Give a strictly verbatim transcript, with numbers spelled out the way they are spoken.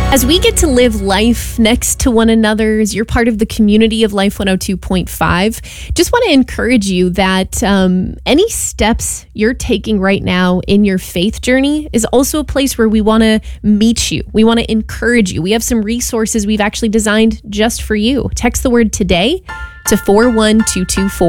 As we get to live life next to one another, as you're part of the community of Life one oh two point five, just want to encourage you that um, any steps you're taking right now in your faith journey is also a place where we want to meet you. We want to encourage you. We have some resources we've actually designed just for you. Text the word today to four one two two four.